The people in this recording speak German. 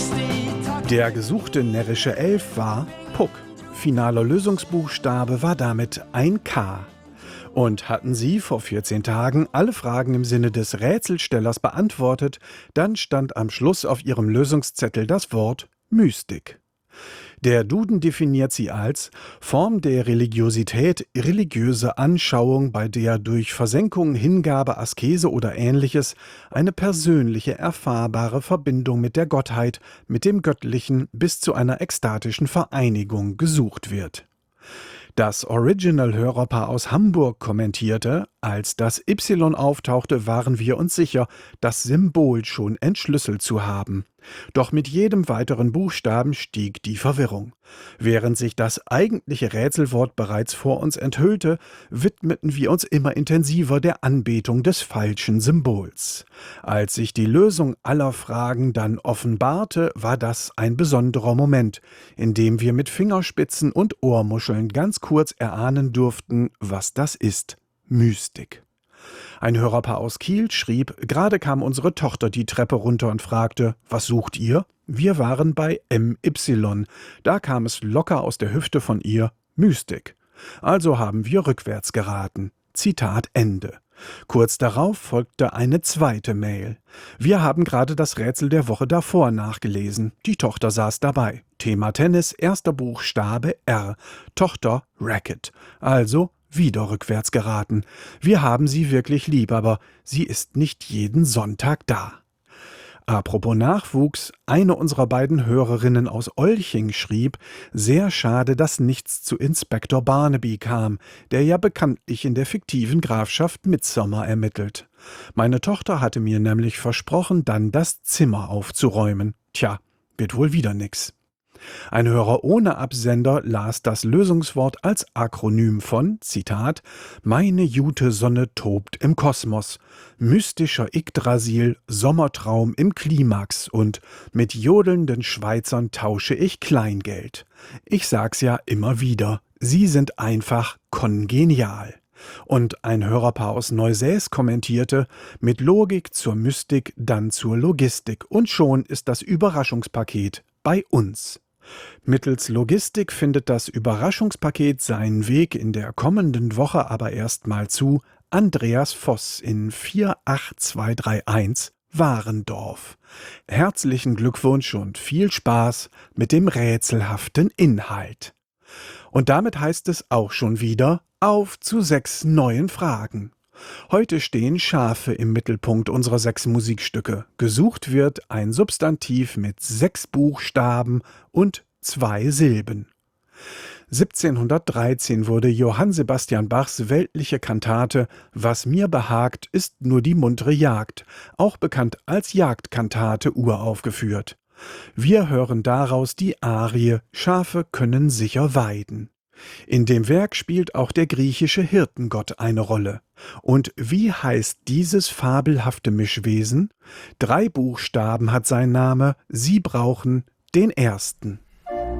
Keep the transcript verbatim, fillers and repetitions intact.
Der gesuchte närrische Elf war Puck. Finaler Lösungsbuchstabe war damit ein K. Und hatten Sie vor vierzehn Tagen alle Fragen im Sinne des Rätselstellers beantwortet, dann stand am Schluss auf Ihrem Lösungszettel das Wort Mystik. Der Duden definiert sie als Form der Religiosität, religiöse Anschauung, bei der durch Versenkung, Hingabe, Askese oder Ähnliches eine persönliche, erfahrbare Verbindung mit der Gottheit, mit dem Göttlichen bis zu einer ekstatischen Vereinigung gesucht wird. Das Original-Hörerpaar aus Hamburg kommentierte, als das Y auftauchte, waren wir uns sicher, das Symbol schon entschlüsselt zu haben. Doch mit jedem weiteren Buchstaben stieg die Verwirrung. Während sich das eigentliche Rätselwort bereits vor uns enthüllte, widmeten wir uns immer intensiver der Anbetung des falschen Symbols. Als sich die Lösung aller Fragen dann offenbarte, war das ein besonderer Moment, in dem wir mit Fingerspitzen und Ohrmuscheln ganz kurz erahnen durften, was das ist: Mystik. Ein Hörerpaar aus Kiel schrieb, gerade kam unsere Tochter die Treppe runter und fragte, was sucht ihr? Wir waren bei M Y. Da kam es locker aus der Hüfte von ihr, Mystik. Also haben wir rückwärts geraten. Zitat Ende. Kurz darauf folgte eine zweite Mail. Wir haben gerade das Rätsel der Woche davor nachgelesen. Die Tochter saß dabei. Thema Tennis, erster Buchstabe R. Tochter Racket. Also wieder rückwärts geraten. Wir haben sie wirklich lieb, aber sie ist nicht jeden Sonntag da. Apropos Nachwuchs, eine unserer beiden Hörerinnen aus Olching schrieb, sehr schade, dass nichts zu Inspektor Barnaby kam, der ja bekanntlich in der fiktiven Grafschaft Midsomer ermittelt. Meine Tochter hatte mir nämlich versprochen, dann das Zimmer aufzuräumen. Tja, wird wohl wieder nix. Ein Hörer ohne Absender las das Lösungswort als Akronym von, Zitat, »Meine Jute Sonne tobt im Kosmos, mystischer Yggdrasil, Sommertraum im Klimax und mit jodelnden Schweizern tausche ich Kleingeld. Ich sag's ja immer wieder, sie sind einfach kongenial.« Und ein Hörerpaar aus Neusäß kommentierte, mit Logik zur Mystik, dann zur Logistik und schon ist das Überraschungspaket bei uns. Mittels Logistik findet das Überraschungspaket seinen Weg in der kommenden Woche aber erstmal zu Andreas Voss in vier acht zwei drei eins Warendorf. Herzlichen Glückwunsch und viel Spaß mit dem rätselhaften Inhalt. Und damit heißt es auch schon wieder auf zu sechs neuen Fragen. Heute stehen Schafe im Mittelpunkt unserer sechs Musikstücke. Gesucht wird ein Substantiv mit sechs Buchstaben und zwei Silben. siebzehnhundertdreizehn wurde Johann Sebastian Bachs weltliche Kantate »Was mir behagt, ist nur die muntere Jagd«, auch bekannt als Jagdkantate, uraufgeführt. Wir hören daraus die Arie »Schafe können sicher weiden«. In dem Werk spielt auch der griechische Hirtengott eine Rolle. Und wie heißt dieses fabelhafte Mischwesen? Drei Buchstaben hat sein Name, Sie brauchen den ersten.